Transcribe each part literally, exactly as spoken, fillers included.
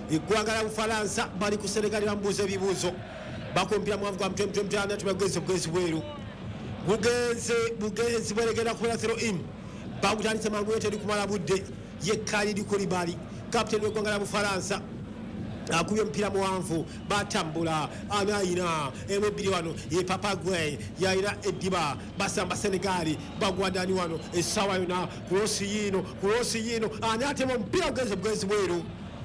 eggwanga lya Bufalansa bali ku Senegal bambuuza ebibuuzo bakumpira mwavu gwa mtwe mtwe mtana tubageze bugezi bweru bugenze bugenzi bweregera kubeera throw in bagutandise mangu yote likumala budde yekali likulibali kapteni w'eggwanga lya Bufalansa akubye mpira muwanvu batambula anayina emubiri wano ye Papa Gueye yaina ediba basamba Senegali bagwadani wano esawa yona kurosi yino kurosi yino anyatemo mpira ugenze bugenzi bweru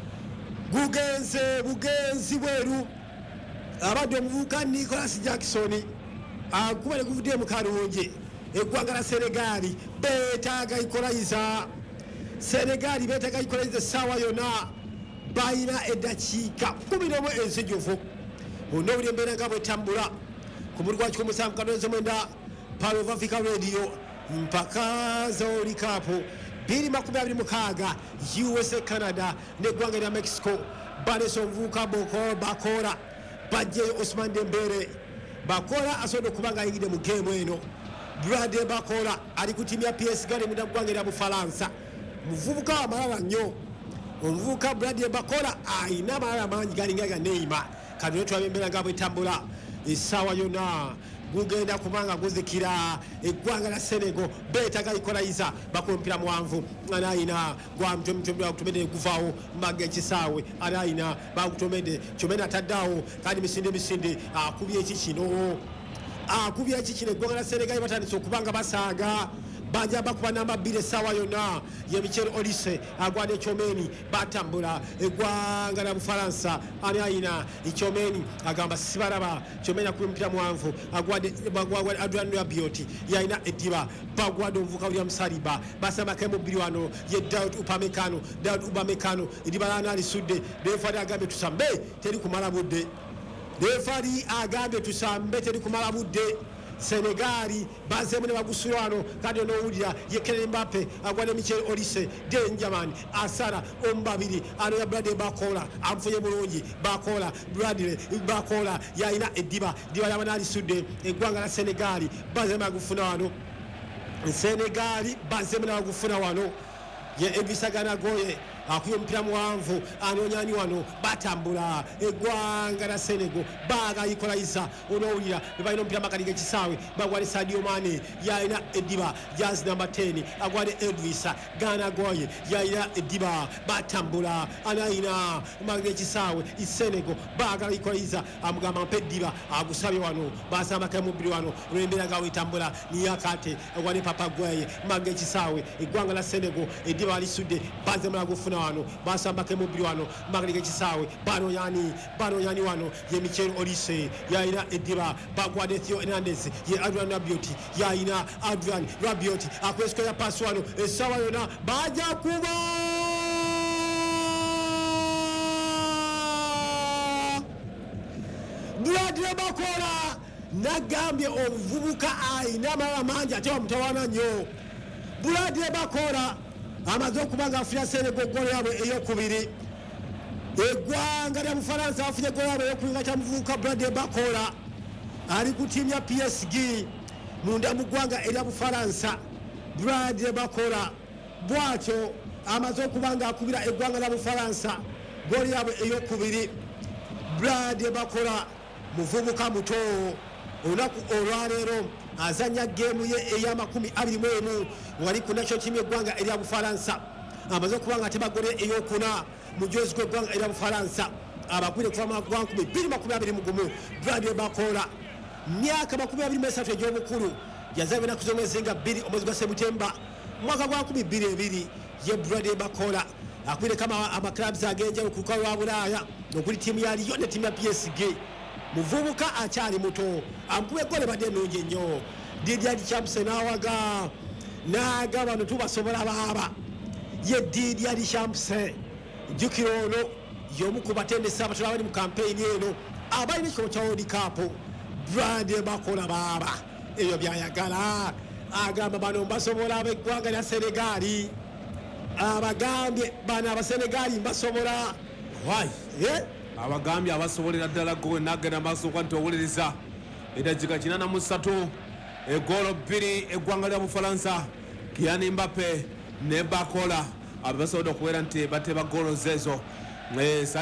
gugenze bugenzi bweru abadde omuvubuka Nicolas Jackson akubale kuvudde mu kalungi eggwanga lya Senegali betaaga ikolayiza Senegali betaaga ikolayiza esawa yona bayina eddakiika kumi n'omu enzijuvu onowulira embeera nga bwetambula ku muli gwa kikumi musanvu kanoze mwenda Power of Africa Radio mpaka zolikaapu bbiri makumi abiri mukaaga U S A Canada n'eggwanga lya Mexico balesa omuvubuka Boko Bakola bajjeyo Ousmane Dembele Bakola asobodde okuba nga ayingidde mu geemu eno Bradley Bakola ali ku ttiimu ya P S G mu ggwanga lya Bufalansa muvubuka wa malala nnyo omuvubuka Bradley Bakola ayina amalala mangi galinga ga Neymar kati ne twabembera nga bwetambula essaawa yonna gugenda kubanga guzikira eggwanga lya Senegal beetaga ikolayiza bakumpira muwanvu anayina gwa mtwe mtwe bakutomedde guvaawo mbaga ekisaawe anayina bakutomedde kyomena taddaawo kandi misinde misinde akubye eki kino akubye eki kino eggwanga lya Senegal batandise okubanga basaaga bajja bakuba namba bbiri essaawa yonna ye Michel Olise agwadde ekyomeni batambula eggwanga lya Bufalansa ani ayina ekyomeni agamba sibalaba kyomeni akuba mpira muwanvu agwadde Adrien Rabiot yayina eddiba bagwadde omuvubuka William Saliba basambako emubiri wano ye Daoud Upamecano Daoud Upamecano eddiba lana alisudde refari agambye tusambe teri kumala budde refari agambye tusambe teri kumala budde Senegali bazemu ne bagusulwano kandi onowulira ye Kylian Mbappe agwadde Michel Olise Denjaman asala ombabiri ano ya Bradley Bakola amufunye mulungi Bakola Bradley Bakola yayina eddiba diba yabana alisudde eggwanga lya Senegali bazemu agufuna wano Senegali bazemu agufuna wano ye Idrissa Gana Gueye akuye mpira muwanvu anonyani wano batambula eggwanga lya Senegal baga ikolayiza onowulira bebalina mpira makali g'ekisaawe bagwade Sadio Mane yayina eddiba jazz number ten agwade Idrissa Gana Gueye yayina eddiba batambula anayina makali g'ekisaawe Senegal baga ikolayiza amugamba mpa eddiba agusabye wano basambako emubiri wano olw'embeera nga wetambula niyakate agwade Papa Gueye makali g'ekisaawe eggwanga lya Senegal eddiba alisudde bazemu agufuna wano basambako emubiri wano magali g'ekisaawe banonyani banonyani wano ye Michel Olise yayina eddiba bagwadde Theo Hernandez ye Adrien Rabiot yayina Adrien Rabiot akwesiko ya pasi wano essaawa yonna bajja kuba Bradley Bakola nagambye omuvubuka ayina amalala mangi ate bamutawaana nnyo Bradley Bakola amaze okuba nga afunye Senegal golo yaabwe eyokubiri eggwanga lya Bufalansa afunye golo yaabwe eyokubiri nga kyamuvubuka Bradley Bakola ali ku ttiimu ya P S G munda mu ggwanga erya Bufalansa Bradley Bakola bwatyo amaze okuba nga akubira eggwanga lya Bufalansa golo yaabwe eyokubiri Bradley Bakola muvubuka muto olunaku olwaleero azanya geemu ye ey'amakumi abiri mu emu wali ku national team y'eggwanga erya Bufalansa amaze okuba nga tebagole eyokuna mu jozi gw'eggwanga erya Bufalansa abagwire kuva mu gwa nkumi bbiri makumi abiri mu gumu Bradley Bakola myaka makumi abiri mu esatu egy'obukulu yazaalibwa ennaku z'omwezi nga bbiri omwezi gwa Sebutemba mwaka gwa nkumi bbiri ebiri ye Bradley Bakola akwireko amaclubs ag'enjawulo ku lukalu lwa Bulaaya okuli ttiimu ya Lyon ne ttiimu ya P S G muvubuka akyali muto amkuba eggole badde ennungi ennyo Didier Deschamps n'awaga n'agamba bano tubasobola baaba ye Didier Deschamps jjukira ono y'omu ku batendesi abatala abali mu kampeyini eno abalina ekikomo kya World Cup Bradley Bakola baaba ebyo byayagala agamba bano mbasobola ab'eggwanga lya Senegali abagambye bano abasenegali mbasobola why eh abagambye abasobolera ddala gwe nagenda maaso kwa nti owuliriza eddakiika kina na musatu egolo bbiri eggwanga lya Bufalansa Kylian Mbappe ne Bakola abasobodde okubeera nti bateba golo zezo